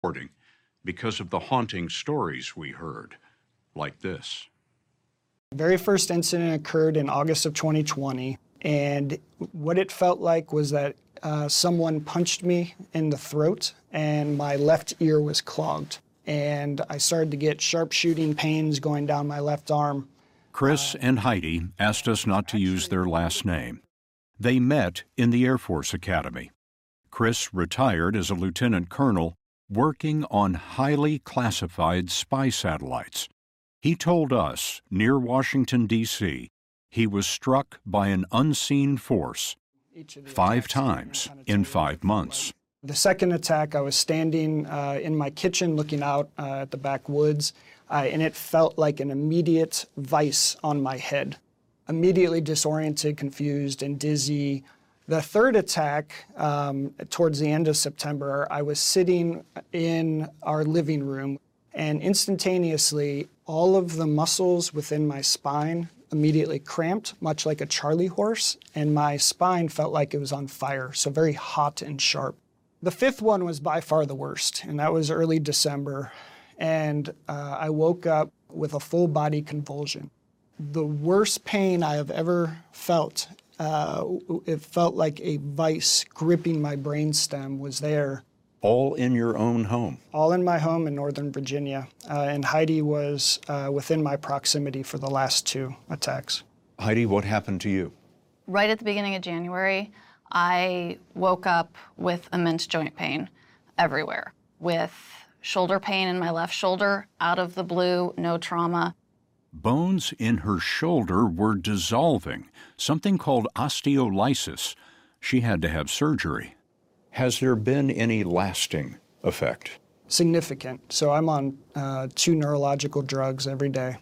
because of the haunting stories we heard, like this. The very first incident occurred in August of 2020, and what it felt like was that someone punched me in the throat and my left ear was clogged. And I started to get sharp shooting pains going down my left arm. Chris and Heidi asked us not to use their last name. They met in the Air Force Academy. Chris retired as a lieutenant colonel working on highly classified spy satellites. He told us, near Washington, D.C., he was struck by an unseen force 5 times in 5 months. The second attack, I was standing in my kitchen looking out at the backwoods, and it felt like an immediate vice on my head. Immediately disoriented, confused, and dizzy. The third attack, towards the end of September, I was sitting in our living room, and instantaneously, all of the muscles within my spine immediately cramped, much like a Charlie horse, and my spine felt like it was on fire, so very hot and sharp. The fifth one was by far the worst, and that was early December, and I woke up with a full body convulsion. The worst pain I have ever felt, it felt like a vice gripping my brainstem was there. All in your own home? All in my home in Northern Virginia, and Heidi was within my proximity for the last 2 attacks. Heidi, what happened to you? Right at the beginning of January, I woke up with immense joint pain everywhere, with shoulder pain in my left shoulder, out of the blue, no trauma. Bones in her shoulder were dissolving, something called osteolysis. She had to have surgery. Has there been any lasting effect? Significant. So I'm on 2 neurological drugs every day,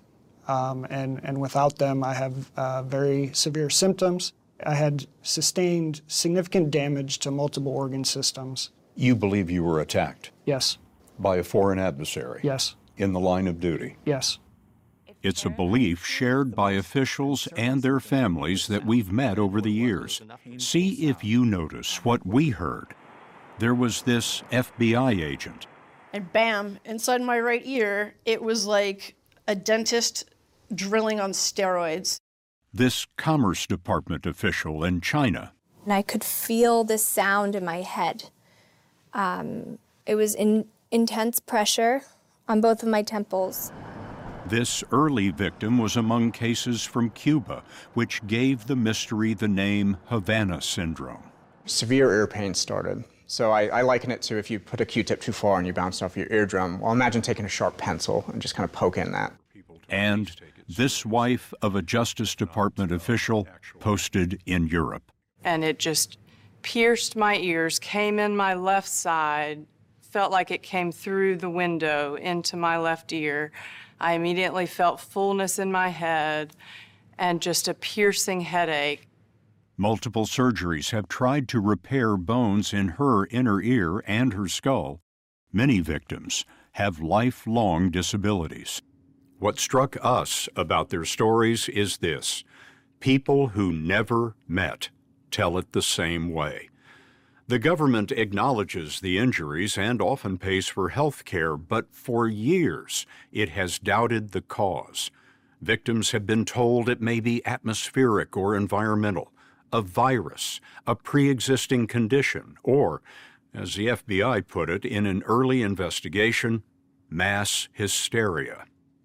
and without them I have very severe symptoms. I had sustained significant damage to multiple organ systems. You believe you were attacked? Yes. By a foreign adversary? Yes. In the line of duty? Yes. It's a belief shared by officials and their families that we've met over the years. See if you notice what we heard. There was this FBI agent. And bam, inside my right ear, it was like a dentist drilling on steroids. This Commerce Department official in China. And I could feel this sound in my head. It was intense pressure on both of my temples. This early victim was among cases from Cuba, which gave the mystery the name Havana syndrome. Severe ear pain started. So I liken it to if you put a Q-tip too far and you bounce off your eardrum. Well, imagine taking a sharp pencil and just kind of poking that. And this wife of a Justice Department official posted in Europe. And it just pierced my ears, came in my left side, felt like it came through the window into my left ear. I immediately felt fullness in my head and just a piercing headache. Multiple surgeries have tried to repair bones in her inner ear and her skull. Many victims have lifelong disabilities. What struck us about their stories is this: people who never met tell it the same way. The government acknowledges the injuries and often pays for health care, but for years it has doubted the cause. Victims have been told it may be atmospheric or environmental, a virus, a pre-existing condition, or, as the FBI put it in an early investigation, mass hysteria.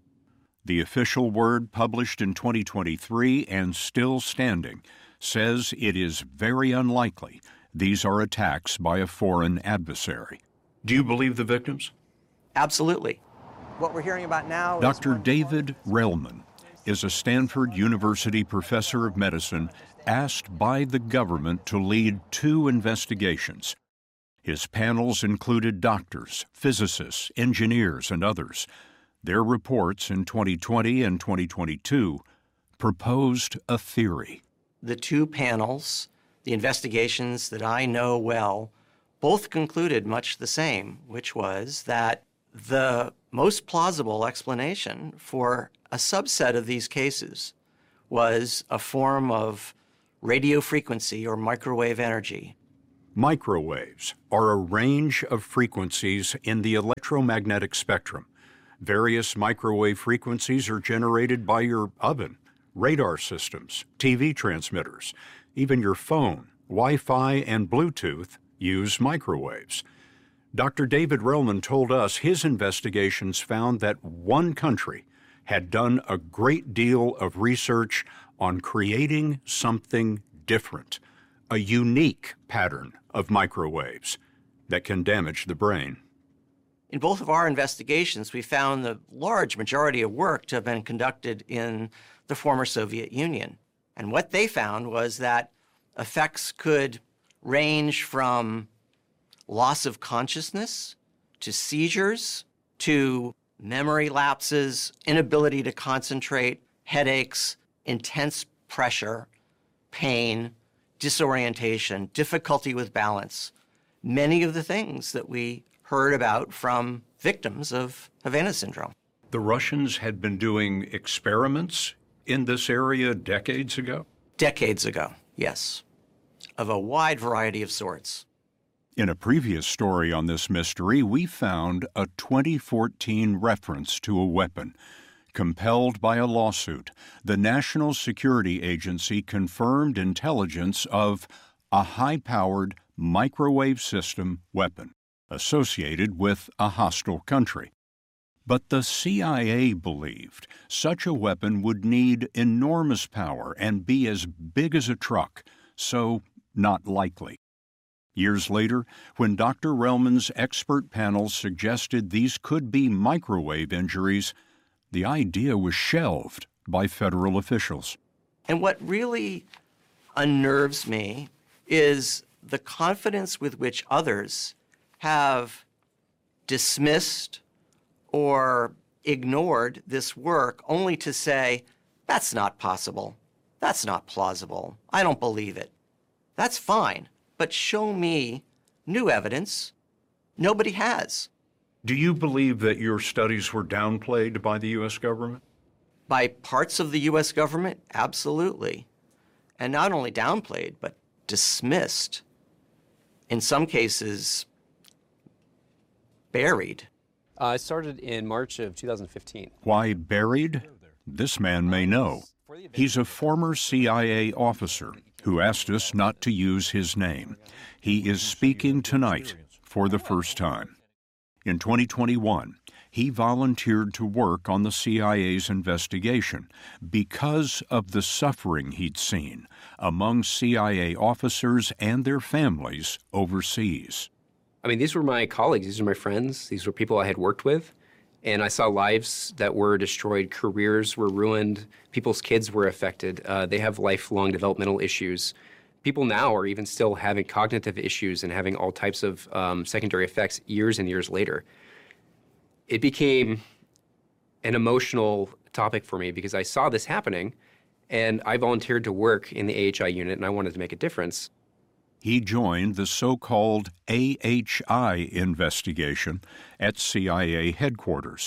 The official word published in 2023 and still standing says it is very unlikely these are attacks by a foreign adversary. Do you believe the victims? Absolutely. What we're hearing about now Dr. David Relman is a Stanford University professor of medicine asked by the government to lead 2 investigations. His panels included doctors, physicists, engineers, and others. Their reports in 2020 and 2022 proposed a theory. The 2 panels, the investigations that I know well, both concluded much the same, which was that the most plausible explanation for a subset of these cases was a form of radio frequency or microwave energy Microwaves are a range of frequencies in the electromagnetic spectrum. Various microwave frequencies are generated by your oven, radar systems, TV transmitters. Even your phone, Wi-Fi, and Bluetooth use microwaves. Dr. David Relman told us his investigations found that one country had done a great deal of research on creating something different, a unique pattern of microwaves that can damage the brain. In both of our investigations, we found the large majority of work to have been conducted in the former Soviet Union. And what they found was that effects could range from loss of consciousness to seizures to memory lapses, inability to concentrate, headaches, intense pressure, pain, disorientation, difficulty with balance, many of the things that we heard about from victims of Havana syndrome. The Russians had been doing experiments in this area decades ago? Decades ago, yes, of a wide variety of sorts. In a previous story on this mystery, we found a 2014 reference to a weapon. Compelled by a lawsuit, the National Security Agency confirmed intelligence of a high-powered microwave system weapon associated with a hostile country. But the CIA believed such a weapon would need enormous power and be as big as a truck, so not likely. Years later, when Dr. Relman's expert panel suggested these could be microwave injuries, the idea was shelved by federal officials. And what really unnerves me is the confidence with which others have dismissed or ignored this work only to say, that's not possible, that's not plausible, I don't believe it. That's fine, but show me new evidence. Nobody has. Do you believe that your studies were downplayed by the U.S. government? By parts of the U.S. government, absolutely. And not only downplayed, but dismissed. In some cases, buried. I started in March of 2015. Why buried? This man may know. He's a former CIA officer who asked us not to use his name. He is speaking tonight for the first time. In 2021, he volunteered to work on the CIA's investigation because of the suffering he'd seen among CIA officers and their families overseas. I mean, these were my colleagues, these were my friends, these were people I had worked with, and I saw lives that were destroyed, careers were ruined, people's kids were affected. They have lifelong developmental issues. People now are even still having cognitive issues and having all types of secondary effects years and years later. It became an emotional topic for me because I saw this happening, and I volunteered to work in the AHI unit, and I wanted to make a difference. He joined the so-called AHI investigation at CIA headquarters.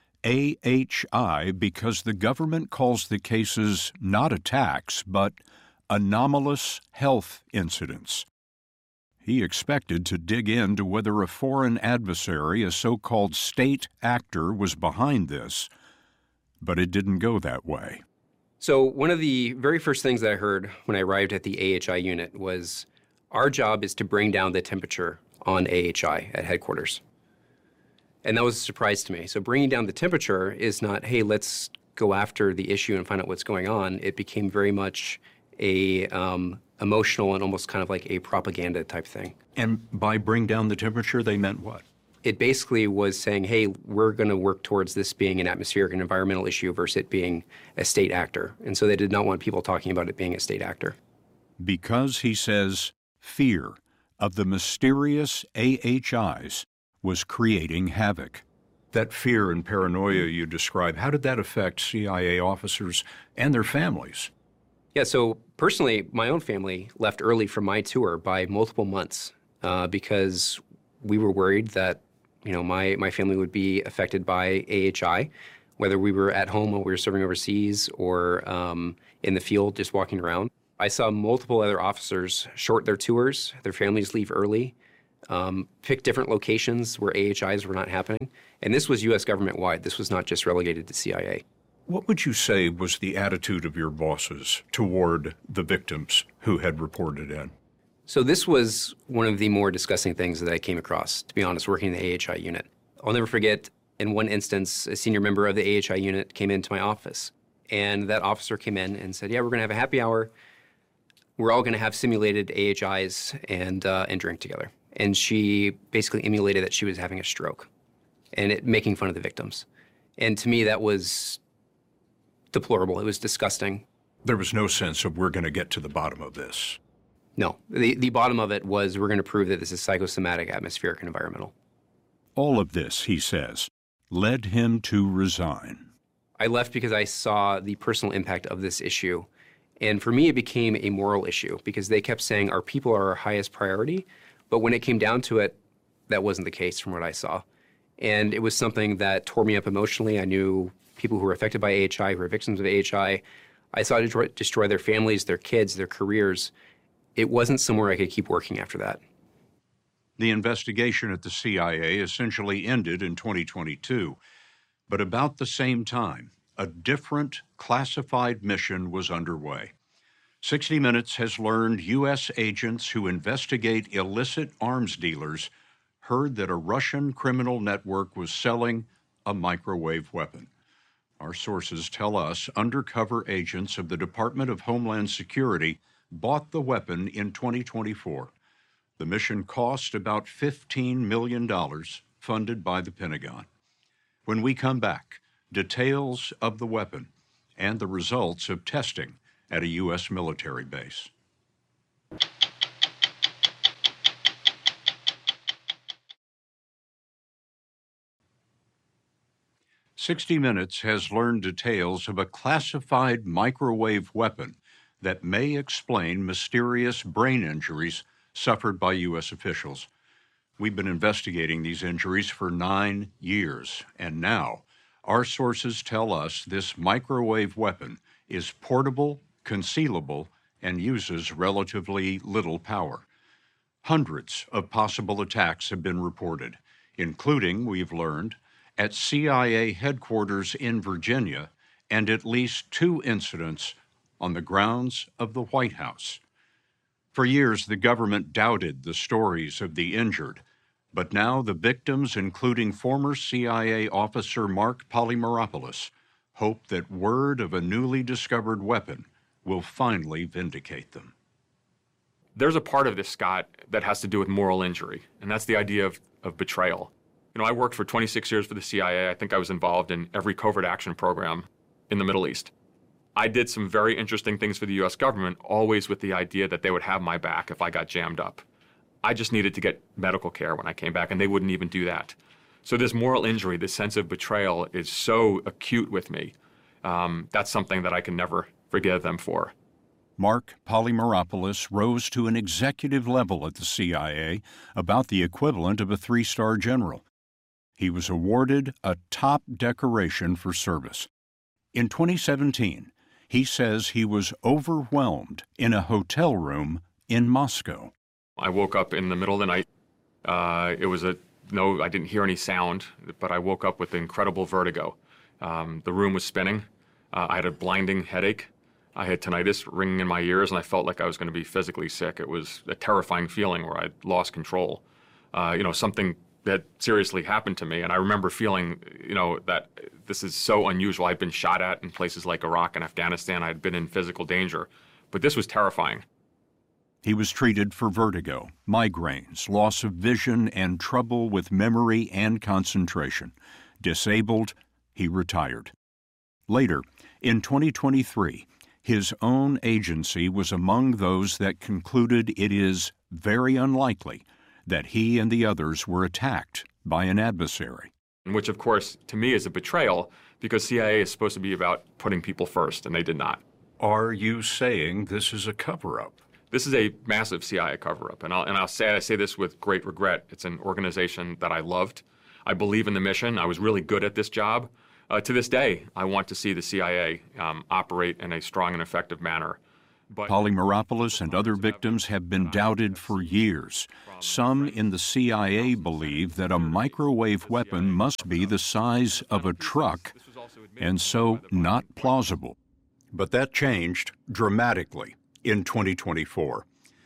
AHI because the government calls the cases not attacks, but anomalous health incidents. He expected to dig into whether a foreign adversary, a so-called state actor, was behind this, but it didn't go that way. So one of the very first things that I heard when I arrived at the AHI unit was, our job is to bring down the temperature on AHI at headquarters. And that was a surprise to me. So bringing down the temperature is not, hey, let's go after the issue and find out what's going on. It became very much a emotional and almost kind of like a propaganda type thing. And by bring down the temperature, they meant what? It basically was saying, hey, we're going to work towards this being an atmospheric and environmental issue versus it being a state actor. And so they did not want people talking about it being a state actor. Because, he says, fear of the mysterious AHIs was creating havoc. That fear and paranoia you describe, how did that affect CIA officers and their families? Yeah, so personally, my own family left early from my tour by multiple months because we were worried that, you know, my family would be affected by AHI, whether we were at home while we were serving overseas or in the field just walking around. I saw multiple other officers short their tours, their families leave early, pick different locations where AHIs were not happening. And this was U.S. government-wide. This was not just relegated to CIA. What would you say was the attitude of your bosses toward the victims who had reported in? So this was one of the more disgusting things that I came across, to be honest, working in the AHI unit. I'll never forget, in one instance, a senior member of the AHI unit came into my office. And that officer came in and said, yeah, we're going to have a happy hour. We're all going to have simulated AHIs and drink together. And she basically emulated that she was having a stroke and making fun of the victims. And to me, that was deplorable. It was disgusting. There was no sense of we're going to get to the bottom of this. No. The bottom of it was we're going to prove that this is psychosomatic, atmospheric, and environmental. All of this, he says, led him to resign. I left because I saw the personal impact of this issue. And for me, it became a moral issue because they kept saying our people are our highest priority. But when it came down to it, that wasn't the case from what I saw. And it was something that tore me up emotionally. I knew people who were affected by AHI, who were victims of AHI. I saw it destroy their families, their kids, their careers. It wasn't somewhere I could keep working after that. The investigation at the CIA essentially ended in 2022. But about the same time, a different classified mission was underway. 60 Minutes has learned U.S. agents who investigate illicit arms dealers heard that a Russian criminal network was selling a microwave weapon. Our sources tell us undercover agents of the Department of Homeland Security bought the weapon in 2024. The mission cost about $15 million, funded by the Pentagon. When we come back, details of the weapon and the results of testing at a U.S. military base. "60 Minutes has learned details of a classified microwave weapon that may explain mysterious brain injuries suffered by U.S. officials. We've been investigating these injuries for 9 years, and now our sources tell us this microwave weapon is portable, concealable, and uses relatively little power. Hundreds of possible attacks have been reported, including, we've learned, at CIA headquarters in Virginia and at least 2 incidents on the grounds of the White House. For years, the government doubted the stories of the injured, but now the victims, including former CIA officer Mark Polymeropoulos, hope that word of a newly discovered weapon will finally vindicate them. There's a part of this, Scott, that has to do with moral injury, and that's the idea of betrayal. You know, I worked for 26 years for the CIA. I think I was involved in every covert action program in the Middle East. I did some very interesting things for the U.S. government, always with the idea that they would have my back if I got jammed up. I just needed to get medical care when I came back, and they wouldn't even do that. So this moral injury, this sense of betrayal is so acute with me. That's something that I can never forgive them for. Mark Polymeropoulos rose to an executive level at the CIA, about the equivalent of a 3-star general. He was awarded a top decoration for service. In 2017, he says he was overwhelmed in a hotel room in Moscow. I woke up in the middle of the night. I didn't hear any sound, but I woke up with incredible vertigo. The room was spinning. I had a blinding headache. I had tinnitus ringing in my ears, and I felt like I was going to be physically sick. It was a terrifying feeling where I'd lost control. Something that seriously happened to me. And I remember feeling, that this is so unusual. I'd been shot at in places like Iraq and Afghanistan. I'd been in physical danger. But this was terrifying. He was treated for vertigo, migraines, loss of vision, and trouble with memory and concentration. Disabled, he retired. Later, in 2023, his own agency was among those that concluded it is very unlikely that he and the others were attacked by an adversary. Which, of course, to me is a betrayal, because CIA is supposed to be about putting people first, and they did not. Are you saying this is a cover-up? This is a massive CIA cover-up, and I say this with great regret. It's an organization that I loved. I believe in the mission. I was really good at this job. To this day, I want to see the CIA operate in a strong and effective manner. Polymeropoulos and other victims have been doubted for years. Some in the CIA believe that a microwave weapon must be the size of a truck, and so not plausible. But that changed dramatically in 2024.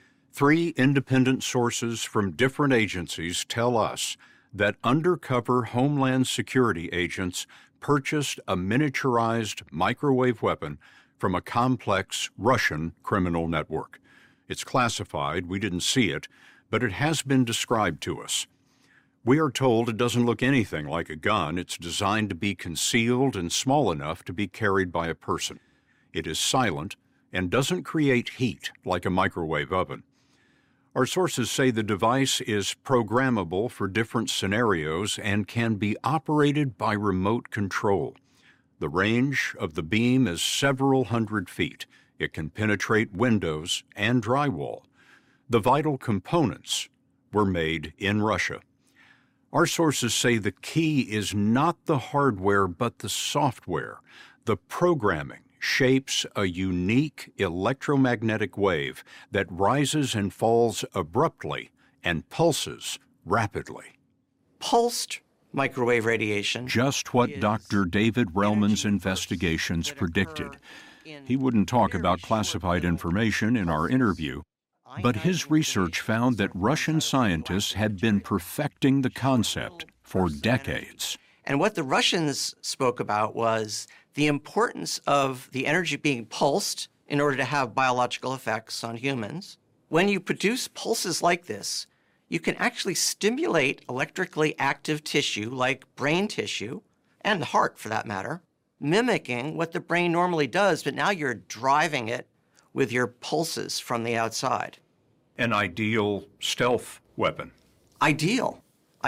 3 independent sources from different agencies tell us that undercover Homeland Security agents purchased a miniaturized microwave weapon from a complex Russian criminal network. It's classified, we didn't see it, but it has been described to us. We are told it doesn't look anything like a gun. It's designed to be concealed and small enough to be carried by a person. It is silent and doesn't create heat like a microwave oven. Our sources say the device is programmable for different scenarios and can be operated by remote control. The range of the beam is several hundred feet. It can penetrate windows and drywall. The vital components were made in Russia. Our sources say the key is not the hardware but the software. The programming shapes a unique electromagnetic wave that rises and falls abruptly and pulses rapidly. Pulsed microwave radiation. Just what Dr. David Relman's investigations predicted. He wouldn't talk about classified information in our interview, but his research found that Russian scientists had been perfecting the concept for decades. And what the Russians spoke about was the importance of the energy being pulsed in order to have biological effects on humans. When you produce pulses like this, you can actually stimulate electrically active tissue like brain tissue, and the heart for that matter, mimicking what the brain normally does, but now you're driving it with your pulses from the outside. An ideal stealth weapon. Ideal.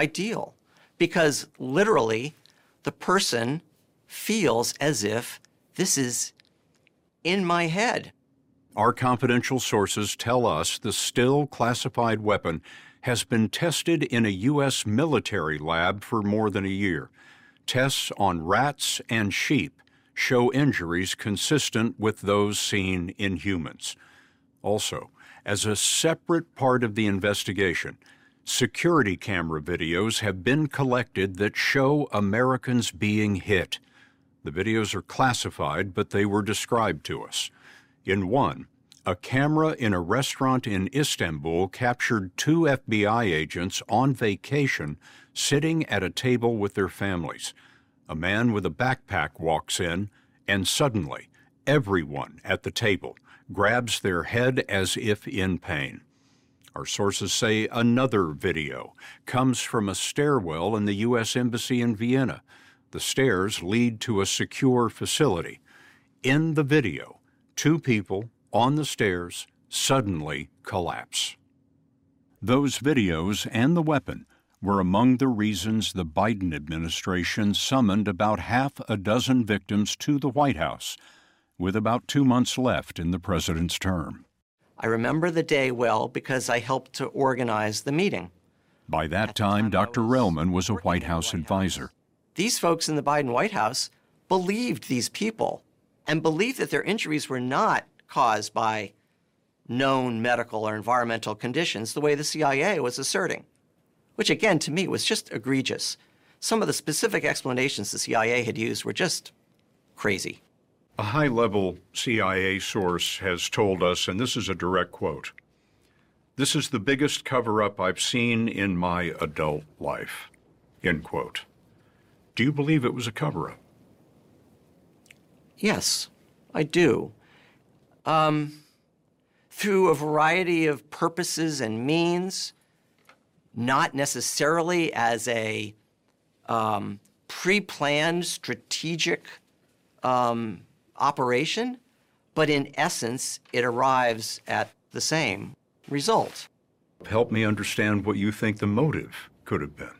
Because literally, the person feels as if this is in my head. Our confidential sources tell us the still classified weapon has been tested in a U.S. military lab for more than a year. Tests on rats and sheep show injuries consistent with those seen in humans. Also, as a separate part of the investigation, security camera videos have been collected that show Americans being hit. The videos are classified, but they were described to us. In one, a camera in a restaurant in Istanbul captured 2 FBI agents on vacation sitting at a table with their families. A man with a backpack walks in, and suddenly, everyone at the table grabs their head as if in pain. Our sources say another video comes from a stairwell in the U.S. Embassy in Vienna. The stairs lead to a secure facility. In the video, 2 people on the stairs suddenly collapse. Those videos and the weapon were among the reasons the Biden administration summoned about half a dozen victims to the White House, with about 2 months left in the president's term. I remember the day well because I helped to organize the meeting. By that time, Dr. Relman was a White House advisor. These folks in the Biden White House believed these people and believed that their injuries were not caused by known medical or environmental conditions the way the CIA was asserting, which again to me was just egregious. Some of the specific explanations the CIA had used were just crazy. A high-level CIA source has told us, and this is a direct quote, "This is the biggest cover-up I've seen in my adult life," end quote. Do you believe it was a cover-up? Yes, I do. Through a variety of purposes and means, not necessarily as a pre-planned strategic operation, but in essence, it arrives at the same result. Help me understand what you think the motive could have been.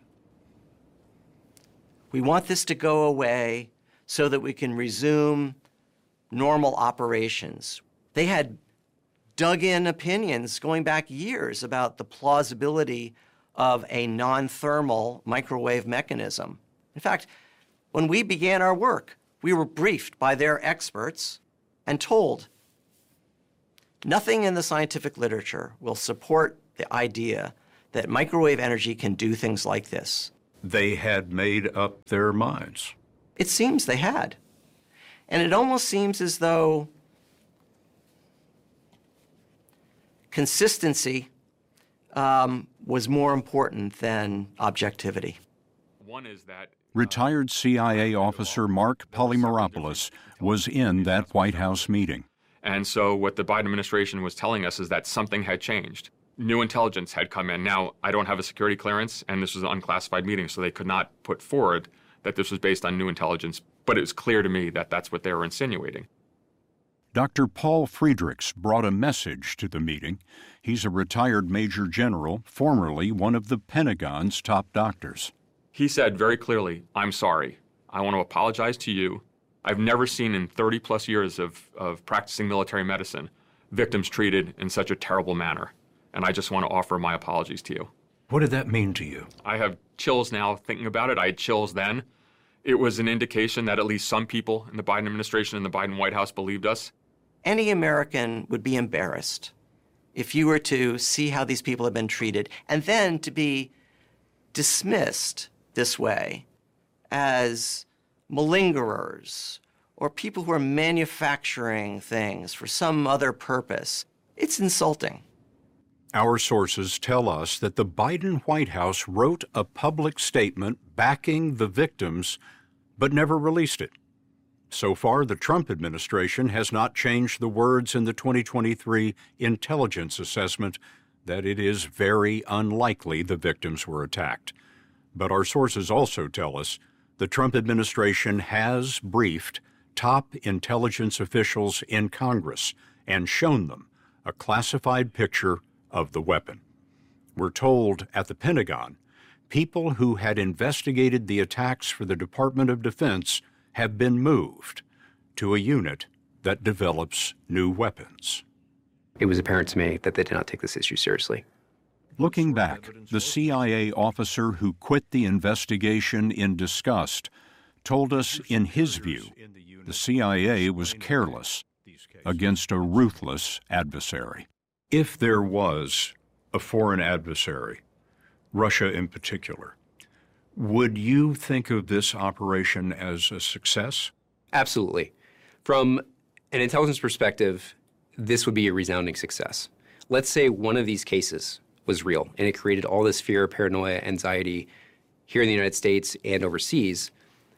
We want this to go away so that we can resume normal operations. They had dug-in opinions going back years about the plausibility of a non-thermal microwave mechanism. In fact, when we began our work, we were briefed by their experts and told, Nothing in the scientific literature will support the idea that microwave energy can do things like this. They had made up their minds. It seems they had. And it almost seems as though consistency was more important than objectivity. One is that Retired CIA officer Mark Polymeropoulos was in that White House meeting. And so what the Biden administration was telling us is that something had changed. New intelligence had come in. Now, I don't have a security clearance, and this was an unclassified meeting, so they could not put forward that this was based on new intelligence, but it was clear to me that that's what they were insinuating. Dr. Paul Friedrichs brought a message to the meeting. He's a retired major general, formerly one of the Pentagon's top doctors. He said very clearly, I'm sorry. I want to apologize to you. I've never seen in 30-plus years of practicing military medicine victims treated in such a terrible manner, and I just want to offer my apologies to you. What did that mean to you? I have chills now thinking about it. I had chills then. It was an indication that at least some people in the Biden administration and the Biden White House believed us. Any American would be embarrassed if you were to see how these people have been treated and then to be dismissed this way as malingerers or people who are manufacturing things for some other purpose. It's insulting. Our sources tell us that the Biden White House wrote a public statement backing the victims, but never released it. So far, the Trump administration has not changed the words in the 2023 intelligence assessment that it is very unlikely the victims were attacked. But our sources also tell us the Trump administration has briefed top intelligence officials in Congress and shown them a classified picture of the weapon. We're told at the Pentagon, people who had investigated the attacks for the Department of Defense have been moved to a unit that develops new weapons. It was apparent to me that they did not take this issue seriously. Looking back, the CIA officer who quit the investigation in disgust told us, in his view, the CIA was careless against a ruthless adversary. If there was a foreign adversary, Russia in particular, would you think of this operation as a success? Absolutely. From an intelligence perspective, this would be a resounding success. Let's say one of these cases was real and it created all this fear, paranoia, anxiety here in the United States and overseas.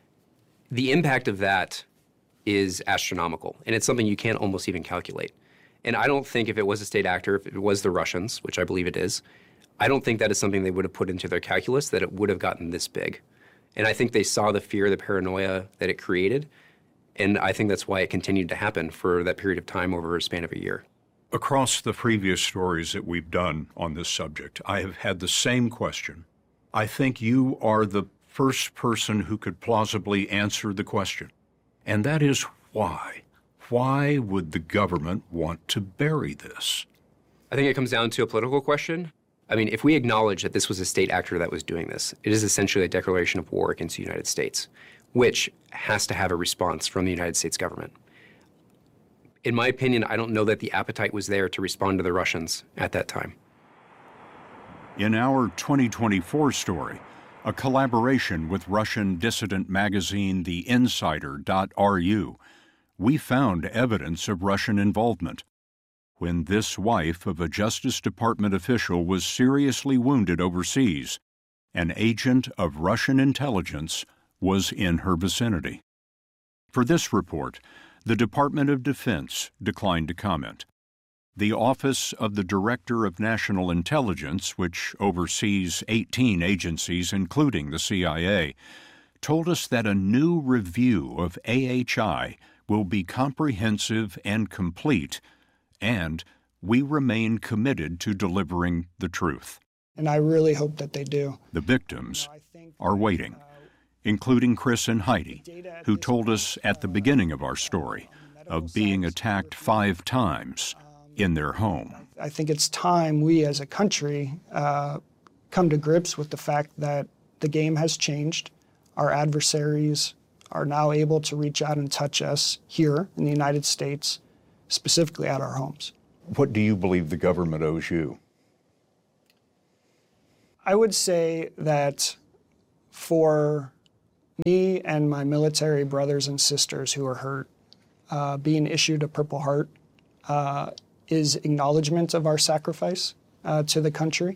The impact of that is astronomical, and it's something you can't almost even calculate. And I don't think if it was a state actor, if it was the Russians, which I believe it is, I don't think that is something they would have put into their calculus, that it would have gotten this big. And I think they saw the fear, the paranoia that it created, and I think that's why it continued to happen for that period of time over a span of a year. Across the previous stories that we've done on this subject, I have had the same question. I think you are the first person who could plausibly answer the question, and that is why. Why would the government want to bury this? I think it comes down to a political question. I mean, if we acknowledge that this was a state actor that was doing this, it is essentially a declaration of war against the United States, which has to have a response from the United States government. In my opinion, I don't know that the appetite was there to respond to the Russians at that time. In our 2024 story, a collaboration with Russian dissident magazine The Insider.ru, we found evidence of Russian involvement. When this wife of a Justice Department official was seriously wounded overseas, an agent of Russian intelligence was in her vicinity. For this report, the Department of Defense declined to comment. The Office of the Director of National Intelligence, which oversees 18 agencies, including the CIA, told us that a new review of AHI will be comprehensive and complete, and we remain committed to delivering the truth. And I really hope that they do. The victims are waiting, including Chris and Heidi, who told us at the beginning of our story of being attacked 5 times in their home. I think it's time we as a country come to grips with the fact that the game has changed. Our adversaries are now able to reach out and touch us here in the United States, specifically at our homes. What do you believe the government owes you? I would say that for me and my military brothers and sisters who are hurt, being issued a Purple Heart is acknowledgement of our sacrifice to the country.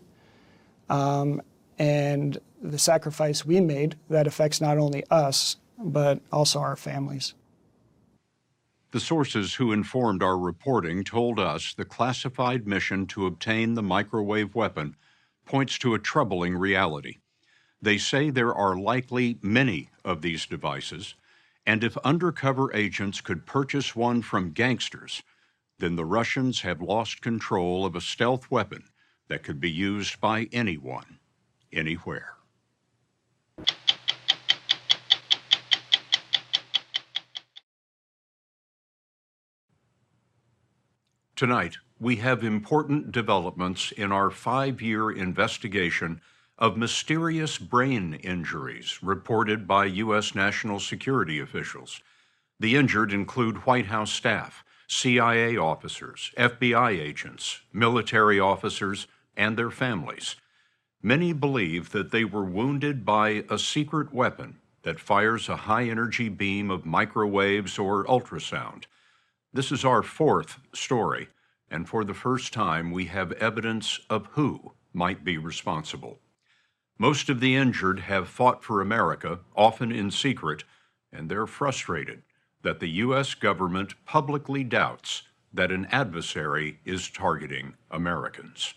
And the sacrifice we made that affects not only us, but also our families. The sources who informed our reporting told us the classified mission to obtain the microwave weapon points to a troubling reality. They say there are likely many of these devices, and if undercover agents could purchase one from gangsters, then the Russians have lost control of a stealth weapon that could be used by anyone, anywhere. Tonight, we have important developments in our 5-year investigation of mysterious brain injuries reported by U.S. national security officials. The injured include White House staff, CIA officers, FBI agents, military officers, and their families. Many believe that they were wounded by a secret weapon that fires a high-energy beam of microwaves or ultrasound. This is our 4th story, and for the first time we have evidence of who might be responsible. Most of the injured have fought for America, often in secret, and they're frustrated that the U.S. government publicly doubts that an adversary is targeting Americans.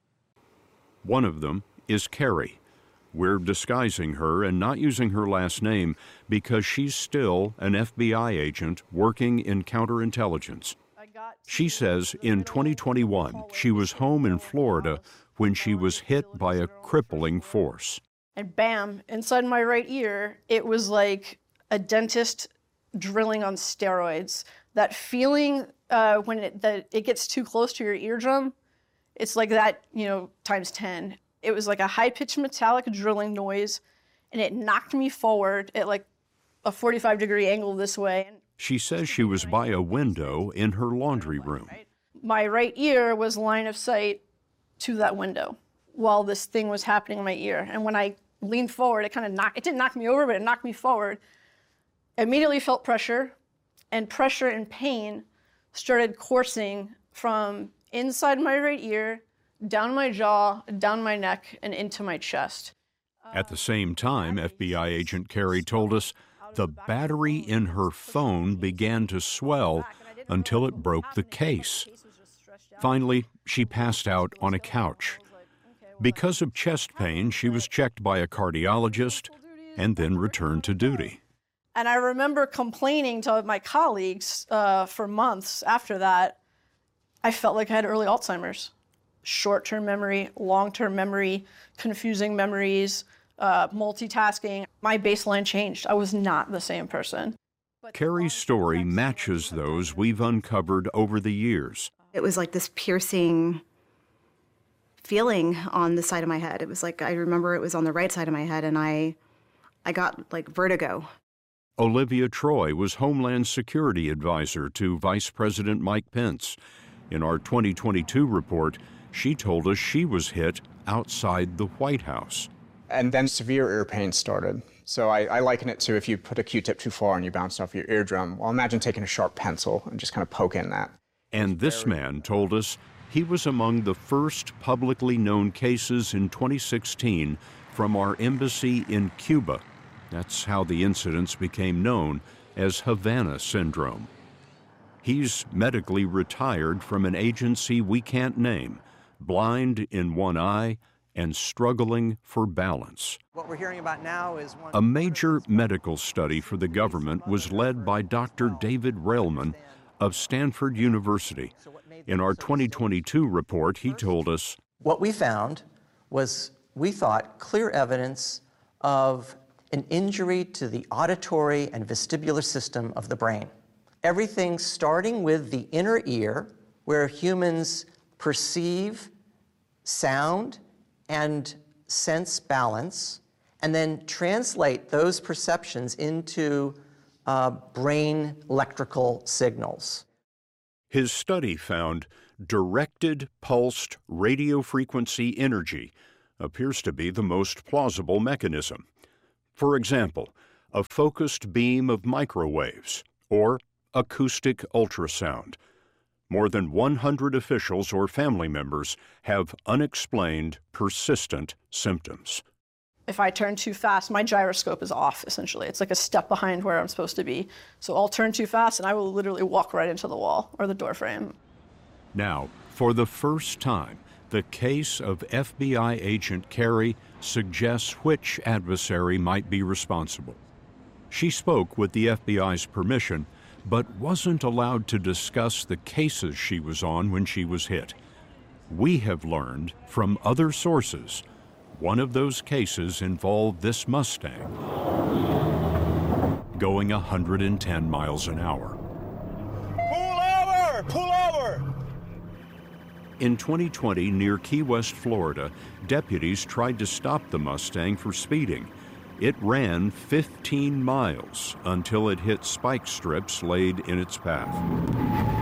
One of them is Carrie. We're disguising her and not using her last name because she's still an FBI agent working in counterintelligence. She says in 2021, she was home in Florida when she was hit by a crippling force. And bam, inside my right ear, it was like a dentist drilling on steroids. That feeling when it gets too close to your eardrum, it's like that, times 10. It was like a high-pitched metallic drilling noise, and it knocked me forward at like a 45-degree angle this way. She says she was by a window in her laundry room. My right ear was line of sight to that window while this thing was happening in my ear. And when I leaned forward, it didn't knock me over, but it knocked me forward. I immediately felt pressure, and pressure and pain started coursing from inside my right ear, down my jaw, down my neck, and into my chest. At the same time, FBI agent Carrie told us the battery in her phone began to swell until it broke the case. Finally, she passed out on a couch. Because of chest pain, she was checked by a cardiologist and then returned to duty. And I remember complaining to my colleagues for months after that. I felt like I had early Alzheimer's. Short-term memory, long-term memory, confusing memories, multitasking. My baseline changed. I was not the same person. Carrie's story matches those we've uncovered over the years. It was like this piercing feeling on the side of my head. It was like, I remember it was on the right side of my head, and I got like vertigo. Olivia Troy was Homeland Security Advisor to Vice President Mike Pence. In our 2022 report, she told us she was hit outside the White House. And then severe ear pain started. So I liken it to if you put a Q-tip too far and you bounce off your eardrum. Well, imagine taking a sharp pencil and just kind of poking that. And this man told us he was among the first publicly known cases in 2016 from our embassy in Cuba. That's how the incidents became known as Havana syndrome. He's medically retired from an agency we can't name, blind in one eye and struggling for balance. What we're hearing about now is a major medical study for the government was led by Dr. David Railman of Stanford University. In our 2022 report, he told us, what we found was, we thought, clear evidence of an injury to the auditory and vestibular system of the brain. Everything starting with the inner ear, where humans perceive sound and sense balance, and then translate those perceptions into brain electrical signals. His study found directed pulsed radiofrequency energy appears to be the most plausible mechanism. For example, a focused beam of microwaves or acoustic ultrasound. More than 100 officials or family members have unexplained, persistent symptoms. If I turn too fast, my gyroscope is off, essentially. It's like a step behind where I'm supposed to be. So I'll turn too fast and I will literally walk right into the wall or the door frame. Now, for the first time, the case of FBI agent Carey suggests which adversary might be responsible. She spoke with the FBI's permission, but wasn't allowed to discuss the cases she was on when she was hit. We have learned from other sources one of those cases involved this Mustang going 110 miles an hour. Pull over! Pull over! In 2020, near Key West, Florida, deputies tried to stop the Mustang for speeding. It ran 15 miles until it hit spike strips laid in its path.